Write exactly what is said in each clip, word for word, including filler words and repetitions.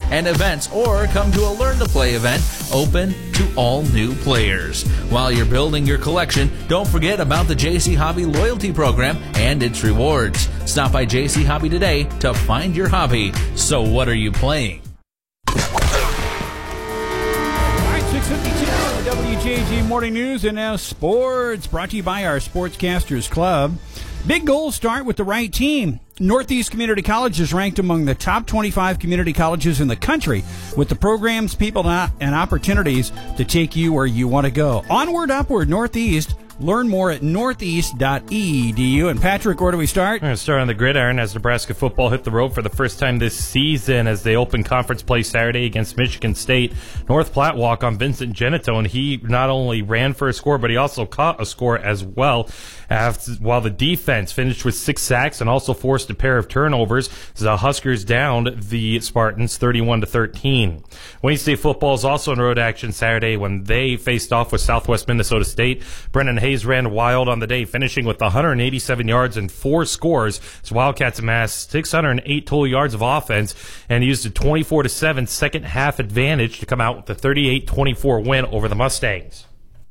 and events, or come to a Learn to Play event open to all new players. While you're building your collection, don't forget about the J C Hobby Loyalty Program and its rewards. Stop by J C Hobby today to find your hobby. So what are you playing? All right, six fifty-two on the W J G Morning News, and now sports, brought to you by our Sportscasters Club. Big goals start with the right team. Northeast Community College is ranked among the top twenty-five community colleges in the country, with the programs, people, and opportunities to take you where you want to go. Onward, upward, Northeast. Learn more at northeast dot e d u. And Patrick, where do we start? We're going to start on the gridiron as Nebraska football hit the road for the first time this season as they open conference play Saturday against Michigan State. North Platte walk on Vincent Genitone. He not only ran for a score, but he also caught a score as well. After, while the defense finished with six sacks and also forced a pair of turnovers, the Huskers downed the Spartans thirty-one to thirteen. Wayne State football is also in road action Saturday when they faced off with Southwest Minnesota State. Brendan Hayes ran wild on the day, finishing with one hundred eighty-seven yards and four scores. His Wildcats amassed six hundred eight total yards of offense and used a twenty-four to seven second half advantage to come out with a thirty-eight twenty-four win over the Mustangs.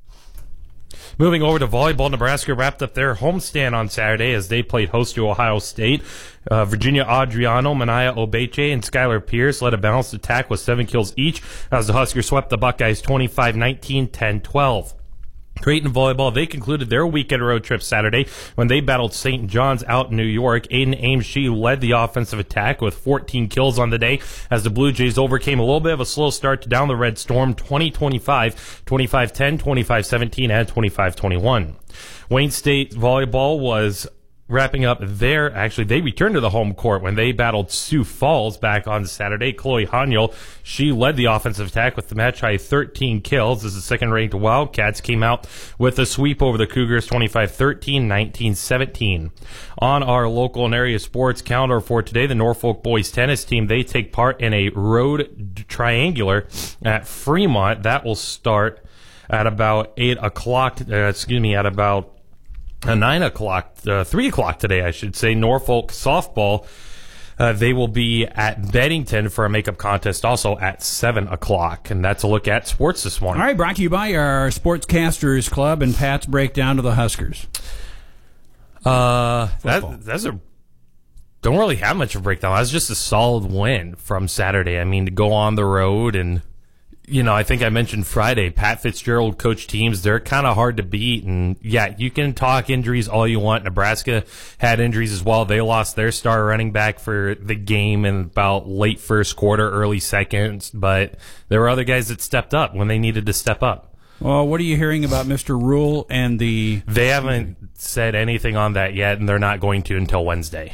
Moving over to volleyball, Nebraska wrapped up their homestand on Saturday as they played host to Ohio State. Uh, Virginia Adriano, Manaya Obeche, and Skylar Pierce led a balanced attack with seven kills each as the Huskers swept the Buckeyes twenty-five nineteen, ten twelve. Creighton volleyball, they concluded their weekend road trip Saturday when they battled Saint John's out in New York. Aiden Ames-Shee led the offensive attack with fourteen kills on the day as the Blue Jays overcame a little bit of a slow start to down the Red Storm twenty twenty-five, twenty-five ten, twenty-five seventeen, and twenty-five twenty-one. Wayne State volleyball was wrapping up there. Actually, they returned to the home court when they battled Sioux Falls back on Saturday. Chloe Haniel, she led the offensive attack with the match-high thirteen kills as the second-ranked Wildcats came out with a sweep over the Cougars twenty-five thirteen, nineteen seventeen. On our local and area sports calendar for today, the Norfolk boys tennis team, they take part in a road triangular at Fremont. That will start at about eight o'clock, uh, excuse me, at about Uh, nine o'clock, uh, three o'clock today, I should say. Norfolk softball, uh, they will be at Bennington for a makeup contest also at seven o'clock. And that's a look at sports this morning. All right, brought to you by our Sportscasters Club and Pat's breakdown to the Huskers. Uh, that, that's a, don't really have much of a breakdown. That's just a solid win from Saturday. I mean, to go on the road and, you know, I think I mentioned Friday, Pat Fitzgerald coach teams, they're kind of hard to beat. And, yeah, you can talk injuries all you want. Nebraska had injuries as well. They lost their star running back for the game in about late first quarter, early seconds. But there were other guys that stepped up when they needed to step up. Well, what are you hearing about Mister Rule and the... They haven't said anything on that yet, and they're not going to until Wednesday.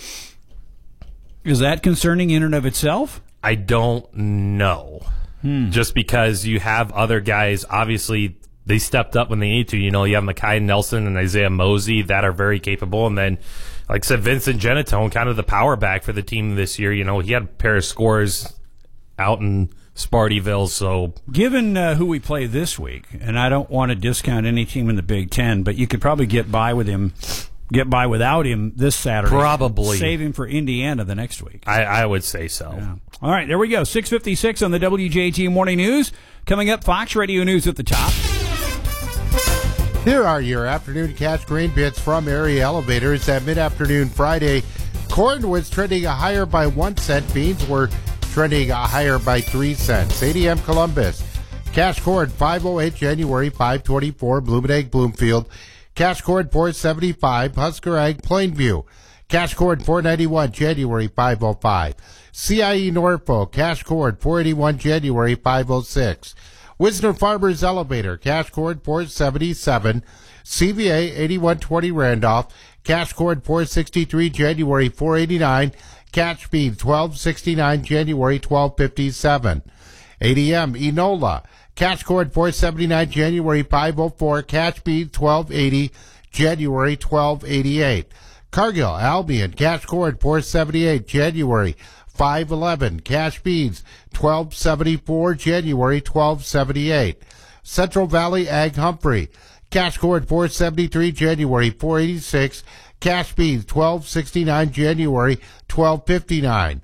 Is that concerning in and of itself? I don't know. Hmm. Just because you have other guys, obviously they stepped up when they need to. You know, you have Mekhi Nelson and Isaiah Mosey that are very capable. And then, like I said, Vincent Genitone, kind of the power back for the team this year. You know, he had a pair of scores out in Spartyville. So, given uh, who we play this week, and I don't want to discount any team in the Big Ten, but you could probably get by with him. Get by without him this Saturday. Probably. Save him for Indiana the next week. I, I would say so. Yeah. All right, there we go. six fifty-six on the W J G Morning News. Coming up, Fox Radio News at the top. Here are your afternoon cash grain bits from Area Elevators. At mid-afternoon Friday, corn was trending higher by one cent. Beans were trending higher by three cents. A D M Columbus. Cash corn five oh eight January, five twenty-four. Bloomington Bloomfield. Cash corn four seventy-five, Husker Ag Plainview. Cash corn four ninety-one, January five oh five. C I E Norfolk, cash corn four eighty-one, January five oh six. Wisner Farmers Elevator, cash corn four seventy-seven. C V A eighty-one twenty Randolph, cash corn four sixty-three, January four eighty-nine. Cash bean twelve sixty-nine, January twelve fifty-seven. A D M Enola. Cash corn four seventy-nine, January five oh four. Cash bean twelve eighty, January twelve eighty-eight. Cargill Albion. Cash corn four seventy-eight, January five eleven. Cash beans twelve seventy-four, January twelve seventy-eight. Central Valley Ag Humphrey. Cash corn four seventy-three, January four eighty-six. Cash beans twelve sixty-nine, January twelve fifty-nine.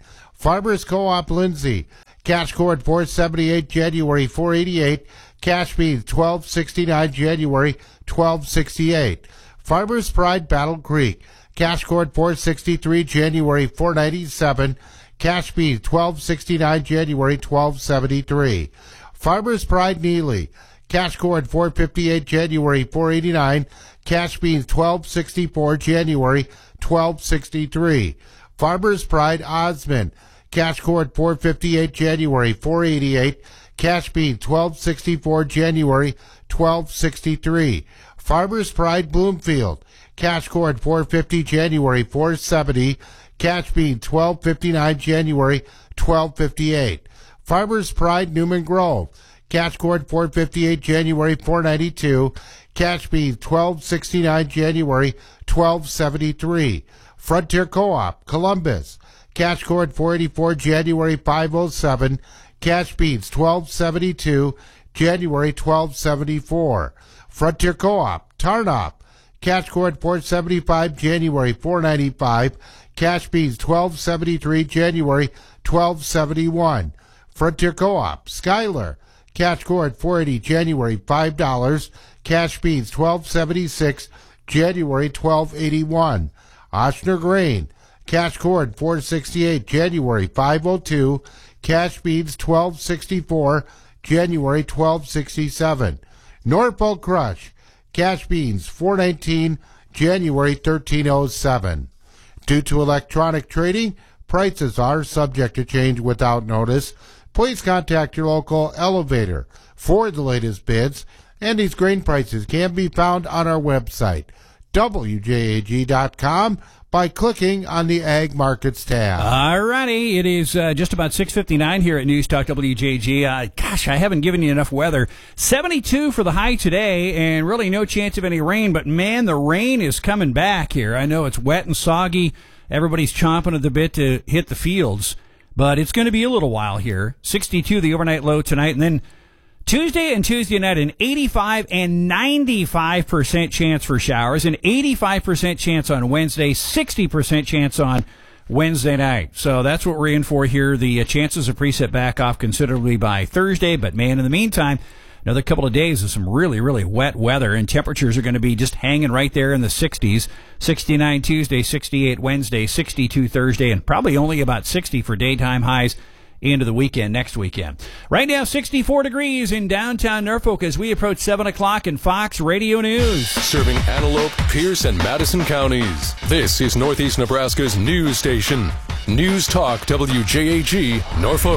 Farmers Co-op Lindsay, cash corn four seventy-eight, January four eighty-eight. Cash beans twelve sixty-nine, January twelve sixty-eight. Farmers Pride Battle Creek, cash corn four sixty-three, January four ninety-seven. Cash beans twelve sixty-nine, January twelve seventy-three. Farmers Pride Neely, cash corn four fifty-eight, January four eighty-nine. Cash beans twelve sixty-four, January twelve sixty-three. Farmers Pride Osmond, cash corn four fifty-eight, January four eighty-eight. Cash beans twelve sixty-four, January twelve sixty-three. Farmers Pride Bloomfield, cash corn four fifty, January four seventy. Cash beans twelve fifty-nine, January twelve fifty-eight. Farmers Pride Newman Grove, cash corn four fifty-eight, January four ninety-two. Cash beans twelve sixty-nine, January twelve seventy-three. Frontier Co-op Columbus, cash corn four eighty-four, January five oh seven. Cash beans twelve seventy-two, January twelve seventy-four. Frontier Co-op Tarnop, cash corn four seventy-five, January four ninety-five. Cash beans twelve seventy-three, January twelve seventy-one. Frontier Co-op Schuyler, cash corn four eighty, January five dollars. Cash beans twelve seventy-six, January twelve eighty-one. Ochsner Grain, cash corn four sixty-eight, January five oh two. Cash beans twelve sixty-four, January twelve sixty-seven. Norfolk Crush, cash beans four nineteen, January thirteen oh seven. Due to electronic trading, prices are subject to change without notice. Please contact your local elevator for the latest bids, and these grain prices can be found on our website, W J A G dot com, by clicking on the Ag Markets tab. All righty. It is uh, just about six fifty-nine here at News Talk W J G. Uh, gosh, I haven't given you enough weather. seventy-two for the high today, and really no chance of any rain, but man, the rain is coming back here. I know it's wet and soggy. Everybody's chomping at the bit to hit the fields, but it's going to be a little while here. sixty-two the overnight low tonight, and then Tuesday and Tuesday night, an eighty-five and ninety-five percent chance for showers, an eighty-five percent chance on Wednesday, sixty percent chance on Wednesday night. So that's what we're in for here. The uh, chances of precip back off considerably by Thursday, but man, in the meantime, another couple of days of some really, really wet weather, and temperatures are going to be just hanging right there in the sixties. sixty-nine Tuesday, sixty-eight Wednesday, sixty-two Thursday, and probably only about sixty for daytime highs into the weekend, next weekend. Right now, sixty-four degrees in downtown Norfolk as we approach seven o'clock in Fox Radio News. Serving Antelope, Pierce, and Madison counties. This is Northeast Nebraska's news station. News Talk W J A G, Norfolk.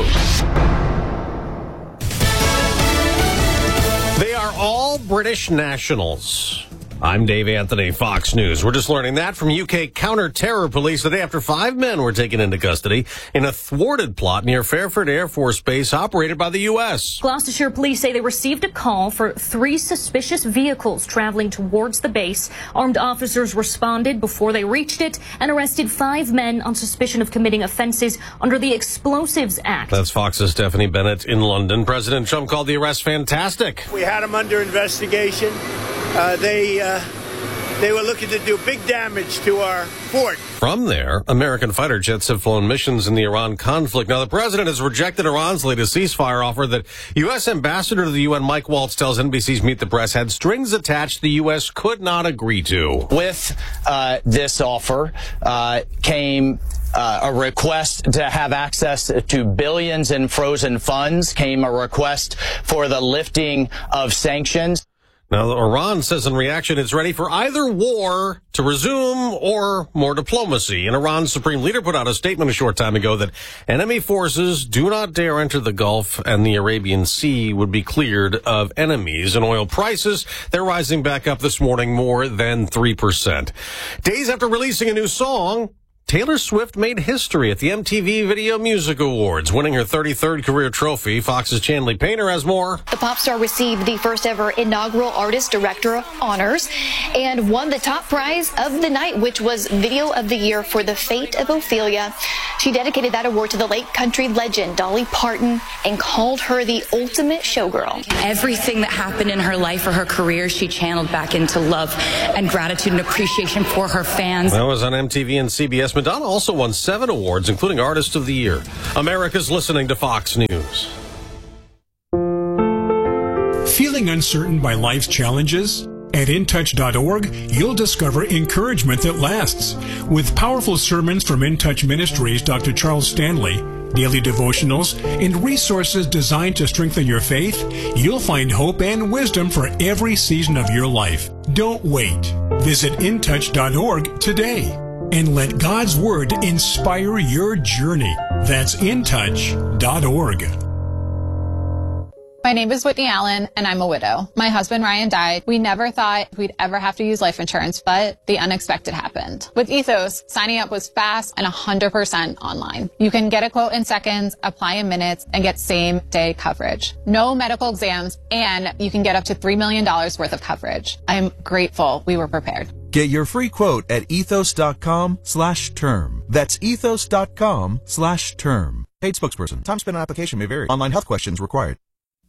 They are all British nationals. I'm Dave Anthony, Fox News. We're just learning that from U K counter-terror police the day after five men were taken into custody in a thwarted plot near Fairford Air Force Base operated by the U S. Gloucestershire police say they received a call for three suspicious vehicles traveling towards the base. Armed officers responded before they reached it and arrested five men on suspicion of committing offenses under the Explosives Act. That's Fox's Stephanie Bennett in London. President Trump called the arrest fantastic. We had them under investigation. Uh, they uh, they were looking to do big damage to our fort. From there, American fighter jets have flown missions in the Iran conflict. Now, the president has rejected Iran's latest ceasefire offer that U S Ambassador to the U N Mike Waltz tells N B C's Meet the Press had strings attached the U S could not agree to. With uh, this offer uh, came Uh, a request to have access to billions in frozen funds, came a request for the lifting of sanctions. Now, Iran says in reaction it's ready for either war to resume or more diplomacy. And Iran's supreme leader put out a statement a short time ago that enemy forces do not dare enter the Gulf and the Arabian Sea would be cleared of enemies. And oil prices, they're rising back up this morning more than three percent. Days after releasing a new song, Taylor Swift made history at the M T V Video Music Awards, winning her thirty-third career trophy. Fox's Chanley Painter has more. The pop star received the first ever inaugural Artist Director honors and won the top prize of the night, which was Video of the Year for The Fate of Ophelia. She dedicated that award to the late country legend Dolly Parton and called her the ultimate showgirl. Everything that happened in her life or her career, she channeled back into love and gratitude and appreciation for her fans. That was on M T V and C B S. Madonna also won seven awards, including Artist of the Year. America's listening to Fox News. Feeling uncertain by life's challenges? At in touch dot org, you'll discover encouragement that lasts. With powerful sermons from In Touch Ministries' Doctor Charles Stanley, daily devotionals, and resources designed to strengthen your faith, you'll find hope and wisdom for every season of your life. Don't wait. Visit in touch dot org today and let God's Word inspire your journey. That's in touch dot org. My name is Whitney Allen, and I'm a widow. My husband, Ryan, died. We never thought we'd ever have to use life insurance, but the unexpected happened. With Ethos, signing up was fast and one hundred percent online. You can get a quote in seconds, apply in minutes, and get same-day coverage. No medical exams, and you can get up to three million dollars worth of coverage. I'm grateful we were prepared. Get your free quote at ethos dot com slash term. That's ethos dot com slash term. Paid spokesperson. Time spent on application may vary. Online health questions required.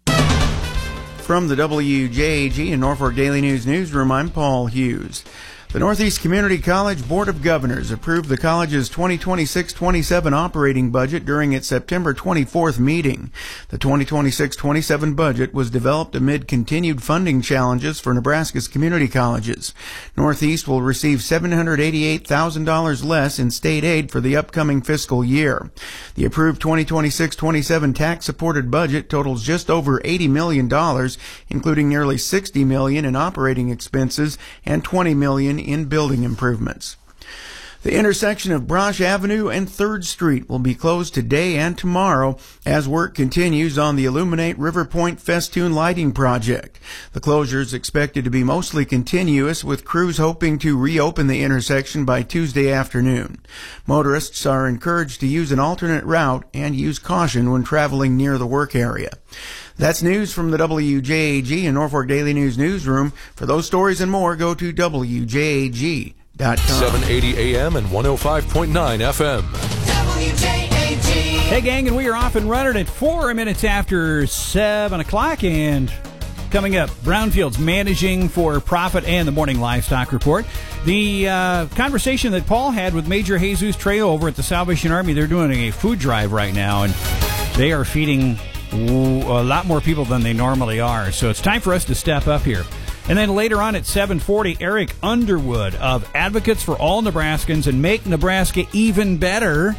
From the W J A G and Norfolk Daily News newsroom, I'm Paul Hughes. The Northeast Community College Board of Governors approved the college's twenty twenty-six twenty-seven operating budget during its September twenty-fourth meeting. The twenty twenty-six twenty-seven budget was developed amid continued funding challenges for Nebraska's community colleges. Northeast will receive seven hundred eighty-eight thousand dollars less in state aid for the upcoming fiscal year. The approved twenty twenty-six twenty-seven tax-supported budget totals just over eighty million dollars, including nearly sixty million dollars in operating expenses and twenty million dollars in building improvements. The intersection of Brosh Avenue and third Street will be closed today and tomorrow as work continues on the Illuminate River Point Festoon Lighting Project. The closure is expected to be mostly continuous, with crews hoping to reopen the intersection by Tuesday afternoon. Motorists are encouraged to use an alternate route and use caution when traveling near the work area. That's news from the W J A G and Norfolk Daily News newsroom. For those stories and more, go to W J A G dot com. seven eighty A M and one oh five point nine F M. W J A G. Hey, gang, and we are off and running at four minutes after seven o'clock. And coming up, Brownfield's Managing for Profit and the Morning Livestock Report. The uh, conversation that Paul had with Major Jesus Trejo over at the Salvation Army. They're doing a food drive right now, and they are feeding a lot more people than they normally are. So it's time for us to step up here. And then later on at seven forty, Eric Underwood of Advocates for All Nebraskans and Make Nebraska Even Better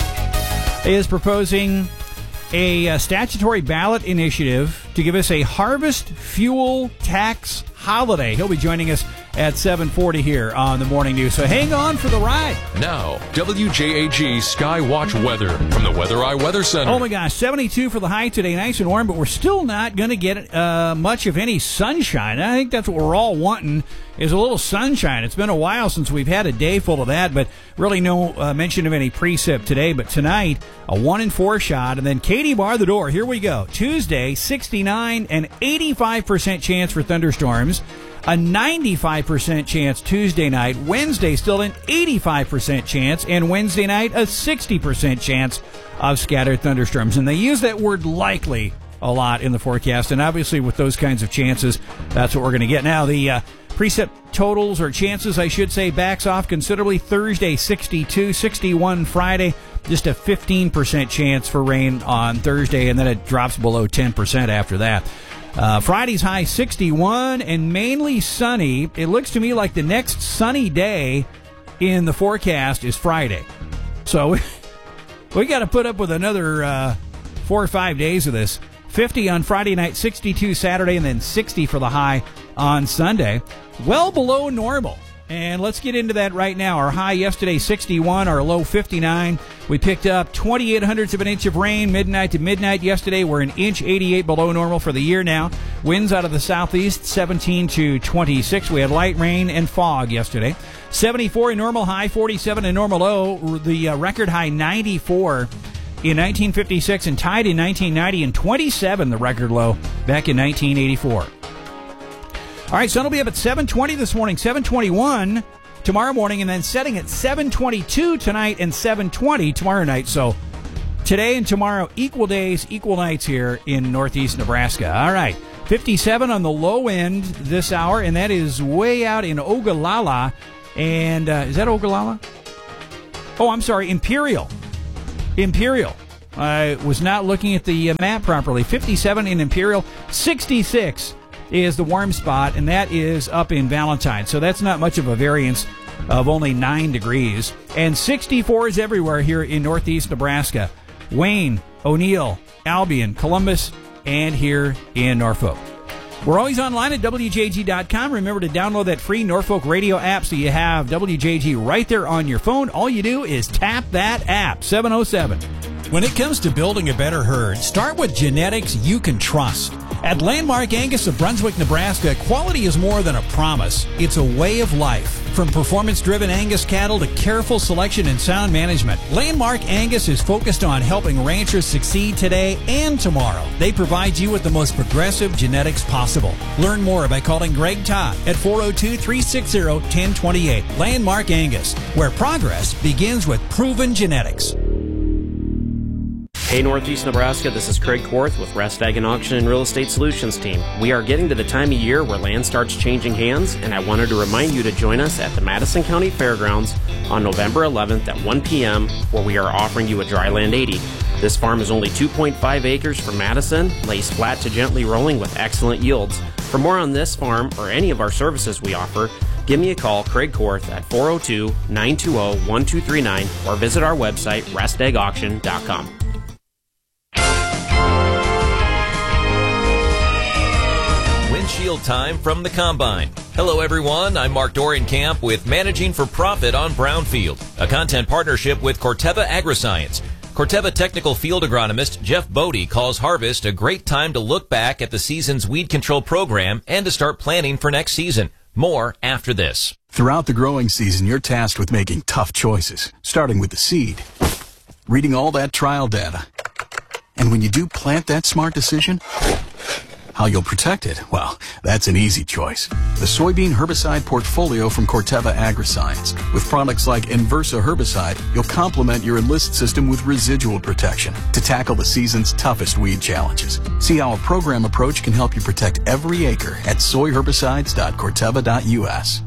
is proposing a, a statutory ballot initiative to give us a harvest fuel tax holiday. He'll be joining us at seven forty here on the Morning News. So hang on for the ride. Now, W J A G Skywatch weather from the Weather Eye Weather Center. Oh my gosh, seventy-two for the high today, nice and warm, but we're still not going to get uh, much of any sunshine. I think that's what we're all wanting, is a little sunshine. It's been a while since we've had a day full of that, but really no uh, mention of any precip today. But tonight, a one in four shot, and then Katie bar the door. Here we go. Tuesday, sixty-nine and eighty-five percent chance for thunderstorms. A ninety-five percent chance Tuesday night. Wednesday, still an eighty-five percent chance. And Wednesday night, a sixty percent chance of scattered thunderstorms. And they use that word likely a lot in the forecast. And obviously with those kinds of chances, that's what we're going to get. Now, the uh, precip totals, or chances, I should say, backs off considerably. Thursday, sixty-two, sixty-one Friday. Just a fifteen percent chance for rain on Thursday, and then it drops below ten percent after that. Uh, Friday's high sixty-one and mainly sunny. It looks to me like the next sunny day in the forecast is Friday. So we, we got to put up with another uh, four or five days of this. fifty on Friday night, sixty-two Saturday, and then sixty for the high on Sunday. Well below normal. And let's get into that right now. Our high yesterday, sixty-one. Our low, fifty-nine. We picked up twenty-eight hundredths of an inch of rain midnight to midnight yesterday. We're an inch eighty-eight below normal for the year now. Winds out of the southeast, seventeen to twenty-six. We had light rain and fog yesterday. seventy-four in normal high, forty-seven in normal low. The uh, record high, ninety-four in nineteen fifty-six, and tied in nineteen ninety, and twenty-seven the record low back in nineteen eighty-four. All right, sun will be up at seven twenty this morning, seven twenty-one tomorrow morning, and then setting at seven twenty-two tonight and seven twenty tomorrow night. So today and tomorrow, equal days, equal nights here in northeast Nebraska. All right, fifty-seven on the low end this hour, and that is way out in Ogallala. And uh, is that Ogallala? Oh, I'm sorry, Imperial. Imperial. I was not looking at the uh, map properly. fifty-seven in Imperial. sixty-six is the warm spot, and that is up in Valentine. So that's not much of a variance of only nine degrees. And sixty-four is everywhere here in northeast Nebraska. Wayne, O'Neill, Albion, Columbus, and here in Norfolk. We're always online at W J G dot com. Remember to download that free Norfolk radio app so you have W J G right there on your phone. All you do is tap that app, seven oh seven. When it comes to building a better herd, start with genetics you can trust. At Landmark Angus of Brunswick, Nebraska, quality is more than a promise. It's a way of life. From performance-driven Angus cattle to careful selection and sound management, Landmark Angus is focused on helping ranchers succeed today and tomorrow. They provide you with the most progressive genetics possible. Learn more by calling Greg Todd at four oh two, three six zero, one oh two eight. Landmark Angus, where progress begins with proven genetics. Hey Northeast Nebraska, this is Craig Korth with Rest Ag and Auction and Real Estate Solutions team. We are getting to the time of year where land starts changing hands, and I wanted to remind you to join us at the Madison County Fairgrounds on November eleventh at one p.m. where we are offering you a Dryland eighty. This farm is only two point five acres for Madison, lays flat to gently rolling with excellent yields. For more on this farm or any of our services we offer, give me a call, Craig Korth, at four oh two, nine two oh, one two three nine or visit our website, rest ag auction dot com. Windshield time from the Combine. Hello everyone, I'm Mark Dorian-Camp with Managing for Profit on Brownfield, a content partnership with Corteva Agriscience. Corteva technical field agronomist Jeff Bodie calls harvest a great time to look back at the season's weed control program and to start planning for next season. More after this. Throughout the growing season, you're tasked with making tough choices, starting with the seed, reading all that trial data. And when you do plant that smart decision, how you'll protect it? Well, that's an easy choice. The soybean herbicide portfolio from Corteva Agriscience. With products like Inversa herbicide, you'll complement your Enlist system with residual protection to tackle the season's toughest weed challenges. See how a program approach can help you protect every acre at soy herbicides dot corteva dot u s.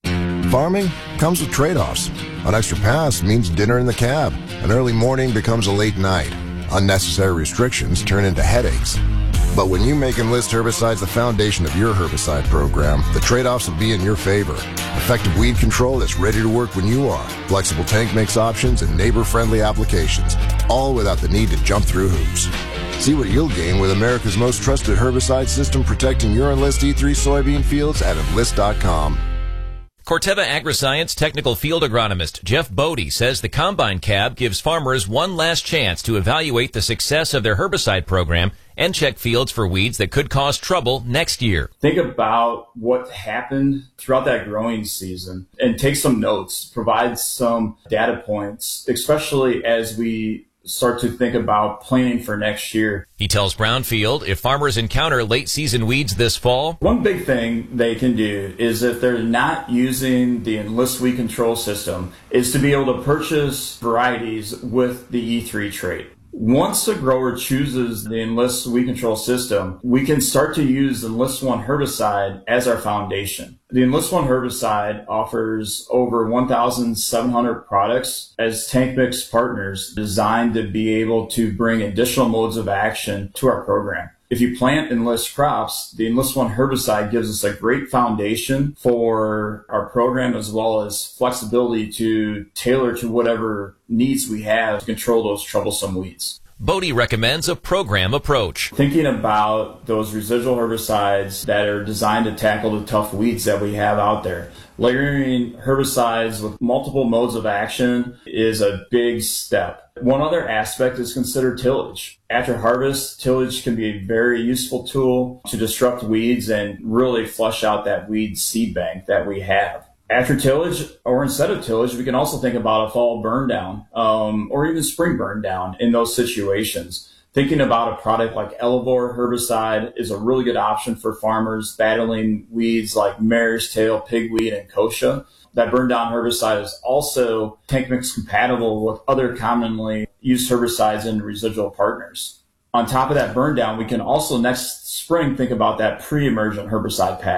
Farming comes with trade-offs. An extra pass means dinner in the cab. An early morning becomes a late night. Unnecessary restrictions turn into headaches. But when you make Enlist herbicides the foundation of your herbicide program, the trade-offs will be in your favor. Effective weed control that's ready to work when you are. Flexible tank mix options and neighbor-friendly applications, all without the need to jump through hoops. See what you'll gain with America's most trusted herbicide system protecting your Enlist E three soybean fields at enlist dot com. Corteva Agriscience technical field agronomist Jeff Bodie says the Combine Cab gives farmers one last chance to evaluate the success of their herbicide program and check fields for weeds that could cause trouble next year. Think about what happened throughout that growing season and take some notes, provide some data points, especially as we start to think about planning for next year. He tells Brownfield if farmers encounter late season weeds this fall, one big thing they can do is if they're not using the Enlist weed control system is to be able to purchase varieties with the E three trait. Once a grower chooses the Enlist weed control system, we can start to use the Enlist One herbicide as our foundation. The Enlist One herbicide offers over one thousand seven hundred products as tank mix partners designed to be able to bring additional modes of action to our program. If you plant Enlist crops, the Enlist One herbicide gives us a great foundation for our program as well as flexibility to tailor to whatever needs we have to control those troublesome weeds. Bodie recommends a program approach. Thinking about those residual herbicides that are designed to tackle the tough weeds that we have out there. Layering herbicides with multiple modes of action is a big step. One other aspect is considered tillage. After harvest, tillage can be a very useful tool to disrupt weeds and really flush out that weed seed bank that we have. After tillage, or instead of tillage, we can also think about a fall burn down, um, or even spring burn down in those situations. Thinking about a product like Elevore herbicide is a really good option for farmers battling weeds like mare's tail, pigweed, and kochia. That burn down herbicide is also tank mix compatible with other commonly used herbicides and residual partners. On top of that burn down, we can also next spring think about that pre-emergent herbicide pass.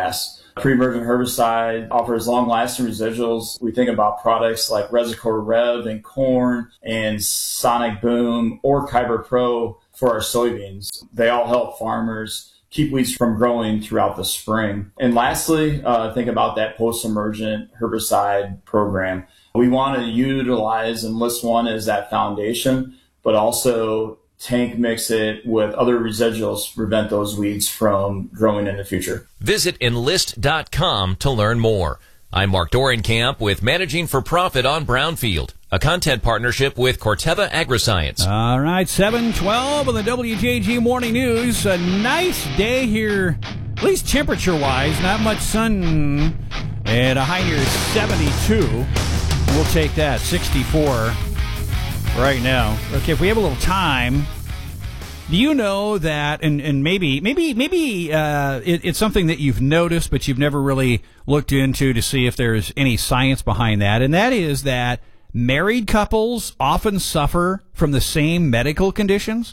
Pre-emergent herbicide offers long-lasting residuals. We think about products like Resicor Rev in corn and Sonic Boom or Kyber Pro for our soybeans. They all help farmers keep weeds from growing throughout the spring. And lastly, uh, think about that post-emergent herbicide program. We want to utilize Enlist One as that foundation, but also tank mix it with other residuals to prevent those weeds from growing in the future. Visit enlist dot com to learn more. I'm Mark Dorenkamp with Managing for Profit on Brownfield, a content partnership with Corteva Agriscience. All right, seven twelve on the W J G Morning News. A nice day here, at least temperature-wise. Not much sun, and a high near seventy-two. We'll take that, sixty-four right now. Okay, if we have a little time, do you know that, and, and maybe maybe maybe uh, it, it's something that you've noticed, but you've never really looked into to see if there's any science behind that, and that is that married couples often suffer from the same medical conditions?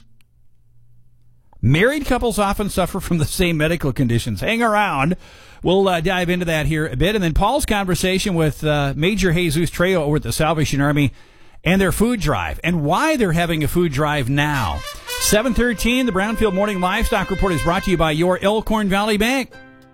Married couples often suffer from the same medical conditions. Hang around. We'll uh, dive into that here a bit. And then Paul's conversation with uh, Major Jesus Trejo over at the Salvation Army and their food drive and why they're having a food drive now. seven thirteen, the Brownfield Morning Livestock Report is brought to you by your Elkhorn Valley Bank.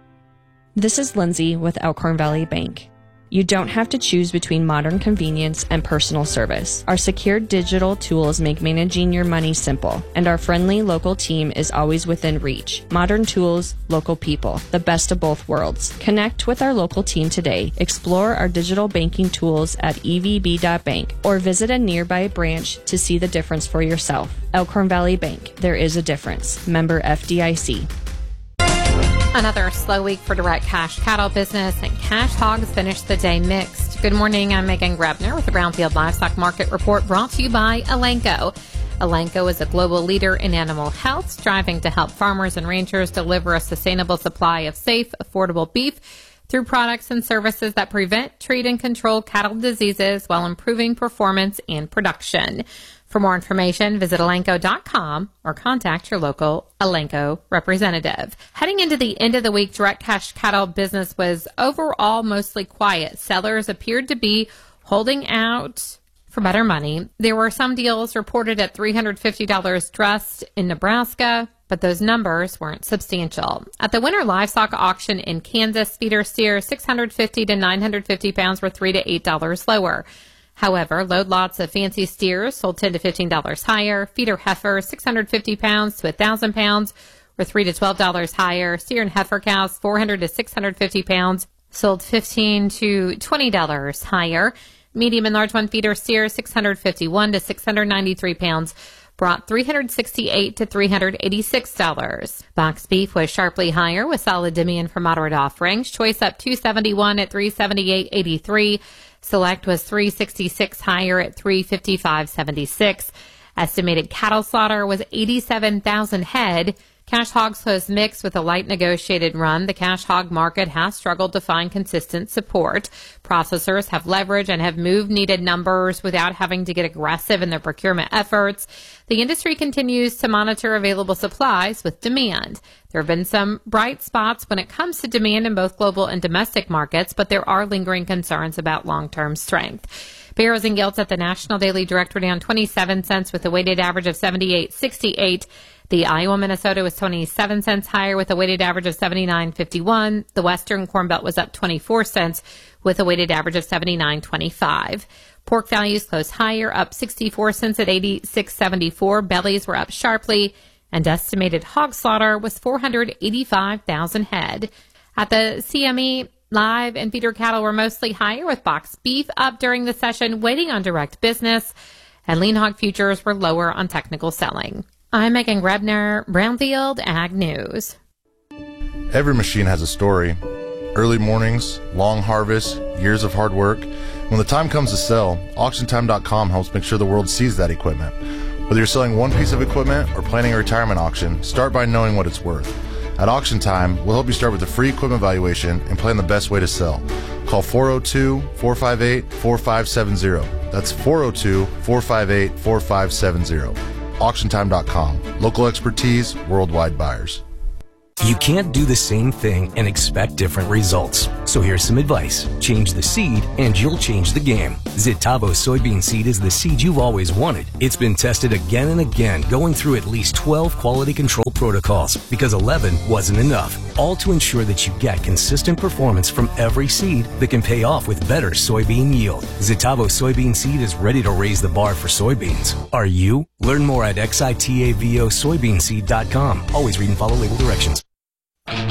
This is Lindsay with Elkhorn Valley Bank. You don't have to choose between modern convenience and personal service. Our secure digital tools make managing your money simple, and our friendly local team is always within reach. Modern tools, local people, the best of both worlds. Connect with our local team today. Explore our digital banking tools at e v b dot bank or visit a nearby branch to see the difference for yourself. Elkhorn Valley Bank. There is a difference. Member F D I C. Another slow week for direct cash cattle business, and cash hogs finished the day mixed. Good morning, I'm Megan Grebner with the Brownfield Livestock Market Report brought to you by Elanco. Elanco is a global leader in animal health, striving to help farmers and ranchers deliver a sustainable supply of safe, affordable beef through products and services that prevent, treat, and control cattle diseases while improving performance and production. For more information, visit elanco dot com or contact your local Elanco representative. Heading into the end of the week, direct cash cattle business was overall mostly quiet. Sellers appeared to be holding out for better money. There were some deals reported at three hundred fifty dollars dressed in Nebraska, but those numbers weren't substantial. At the winter livestock auction in Kansas, feeder steers six hundred fifty to nine hundred fifty pounds were three to eight dollars lower. However, load lots of fancy steers sold ten to fifteen dollars higher. Feeder heifers six hundred fifty pounds to one thousand pounds were three to twelve dollars higher. Steer and heifer cows four hundred to six hundred fifty pounds sold fifteen to twenty dollars higher. Medium and large one feeder steers six hundred fifty-one to six hundred ninety-three pounds brought three hundred sixty-eight to three hundred eighty-six dollars. Box beef was sharply higher with solid demand for moderate offerings. Choice up two seventy-one at three seventy-eight eighty-three. Select was three sixty-six higher at three fifty-five seventy-six. Estimated cattle slaughter was eighty-seven thousand head. Cash hogs closed mixed with a light negotiated run. The cash hog market has struggled to find consistent support. Processors have leverage and have moved needed numbers without having to get aggressive in their procurement efforts. The industry continues to monitor available supplies with demand. There have been some bright spots when it comes to demand in both global and domestic markets, but there are lingering concerns about long-term strength. Barrows and Gilts at the National Daily Direct were down twenty-seven cents with a weighted average of seventy-eight sixty-eight. The Iowa Minnesota was twenty-seven cents higher with a weighted average of seventy-nine fifty-one. The Western Corn Belt was up twenty-four cents with a weighted average of seventy-nine twenty-five. Pork values closed higher, up sixty-four cents at eighty-six seventy-four. Bellies were up sharply, and estimated hog slaughter was four hundred eighty-five thousand head. At the C M E, live and feeder cattle were mostly higher, with box beef up during the session, waiting on direct business, and lean hog futures were lower on technical selling. I'm Megan Grebner, Brownfield Ag News. Every machine has a story. Early mornings, long harvests, years of hard work. When the time comes to sell, auction time dot com helps make sure the world sees that equipment. Whether you're selling one piece of equipment or planning a retirement auction, start by knowing what it's worth. At Auction Time, we'll help you start with a free equipment valuation and plan the best way to sell. Call four oh two, four five eight, four five seven zero. That's four oh two, four five eight, four five seven zero. auction time dot com. Local expertise, worldwide buyers. You can't do the same thing and expect different results. So here's some advice. Change the seed and you'll change the game. Zitavo soybean seed is the seed you've always wanted. It's been tested again and again, going through at least twelve quality control protocols because eleven wasn't enough. All to ensure that you get consistent performance from every seed that can pay off with better soybean yield. Zitavo soybean seed is ready to raise the bar for soybeans. Are you? Learn more at X I T A V O soybean seed dot com. Always read and follow label directions.